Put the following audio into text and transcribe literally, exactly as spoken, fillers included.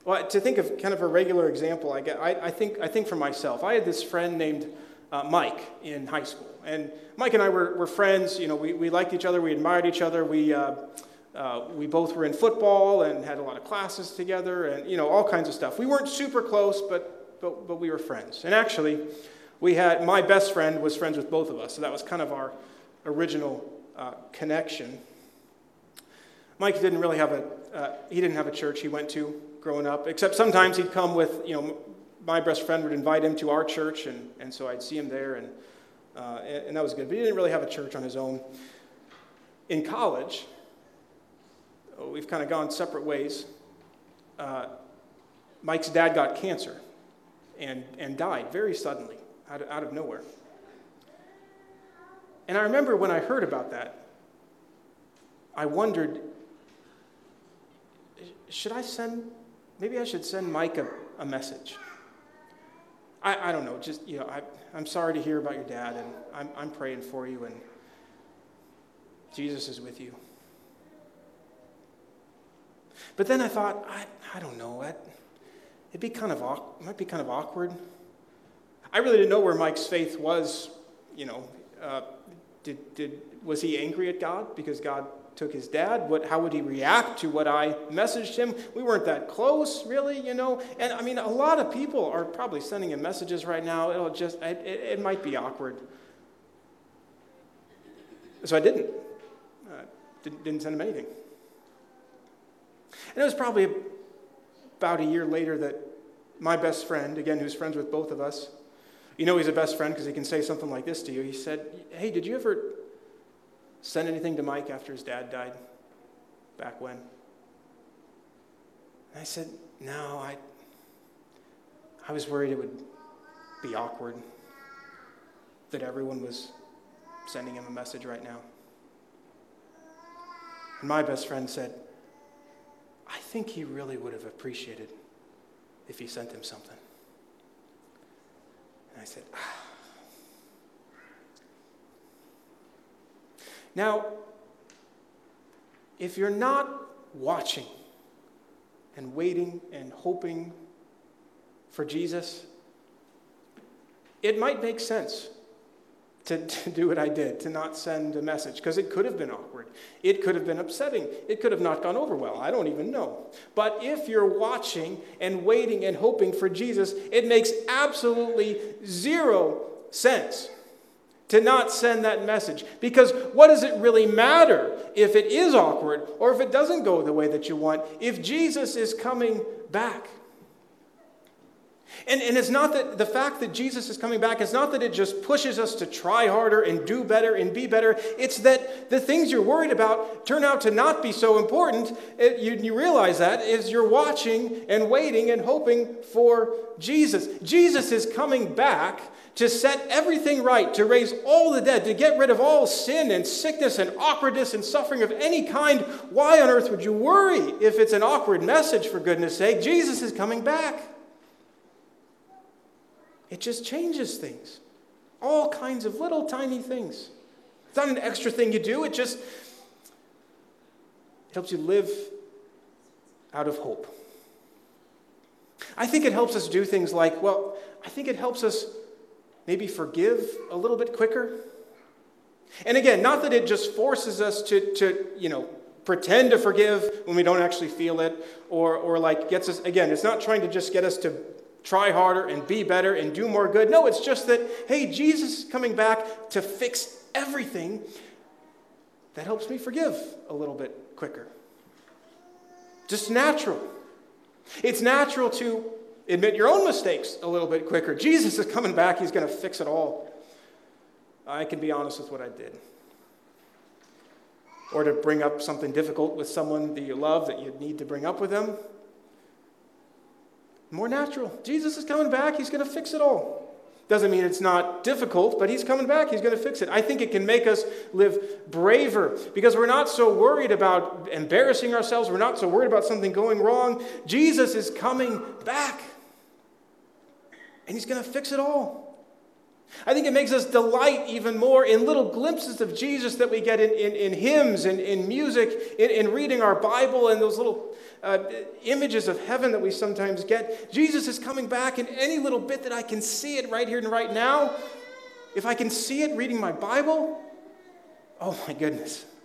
Well, to think of kind of a regular example, I, get, I, I think I think for myself, I had this friend named uh, Mike in high school, and Mike and I were, were friends. You know, we, we liked each other, we admired each other. We uh, uh, we both were in football and had a lot of classes together, and you know, all kinds of stuff. We weren't super close, but but but we were friends. And actually, we had my best friend was friends with both of us, so that was kind of our original uh, connection. Mike didn't really have a uh, he didn't have a church he went to growing up, except sometimes he'd come with, you know, my best friend would invite him to our church, and, and so I'd see him there, and, uh, and and that was good. But he didn't really have a church on his own. In college, we've kind of gone separate ways. Uh, Mike's dad got cancer and and died very suddenly, out of, out of nowhere. And I remember when I heard about that, I wondered, should I send, maybe I should send Mike a, a message. I, I don't know, just, you know, I, I'm sorry to hear about your dad, and I'm, I'm praying for you, and Jesus is with you. But then I thought, I, I don't know, that, it'd be kind of, it might be kind of awkward. I really didn't know where Mike's faith was, you know, uh, did, did, was he angry at God because God took his dad? What, how would he react to what I messaged him? We weren't that close, really, you know. And I mean, a lot of people are probably sending him messages right now. It'll just, it, it, it might be awkward. So I didn't. Uh, didn't, didn't send him anything. And it was probably about a year later that my best friend, again, who's friends with both of us, you know he's a best friend because he can say something like this to you. He said, hey, did you ever send anything to Mike after his dad died back when? And I said, no, I, I was worried it would be awkward that everyone was sending him a message right now. And my best friend said, I think he really would have appreciated if he sent him something. And I said, ah. Now, if you're not watching and waiting and hoping for Jesus, it might make sense to, to do what I did, to not send a message, because it could have been awkward. It could have been upsetting. It could have not gone over well. I don't even know. But if you're watching and waiting and hoping for Jesus, it makes absolutely zero sense to not send that message. Because what does it really matter if it is awkward or if it doesn't go the way that you want, if Jesus is coming back? And, and it's not that the fact that Jesus is coming back, it's not that it just pushes us to try harder and do better and be better. It's that the things you're worried about turn out to not be so important. It, you, you realize that as you're watching and waiting and hoping for Jesus. Jesus is coming back to set everything right, to raise all the dead, to get rid of all sin and sickness and awkwardness and suffering of any kind. Why on earth would you worry if it's an awkward message, for goodness sake? Jesus is coming back. It just changes things. All kinds of little tiny things. It's not an extra thing you do. It just helps you live out of hope. I think it helps us do things like, well, I think it helps us maybe forgive a little bit quicker. And again, not that it just forces us to, to you know, pretend to forgive when we don't actually feel it, or, or like gets us, again, it's not trying to just get us to try harder and be better and do more good. No, it's just that, hey, Jesus is coming back to fix everything. That helps me forgive a little bit quicker. Just natural. It's natural to admit your own mistakes a little bit quicker. Jesus is coming back. He's going to fix it all. I can be honest with what I did. Or to bring up something difficult with someone that you love that you need to bring up with them. More natural. Jesus is coming back. He's going to fix it all. Doesn't mean it's not difficult, but he's coming back. He's going to fix it. I think it can make us live braver because we're not so worried about embarrassing ourselves. We're not so worried about something going wrong. Jesus is coming back. And he's going to fix it all. I think it makes us delight even more in little glimpses of Jesus that we get in, in, in hymns and in, in music, in, in reading our Bible, and those little uh, images of heaven that we sometimes get. Jesus is coming back in any little bit that I can see it right here and right now. If I can see it reading my Bible, oh my goodness,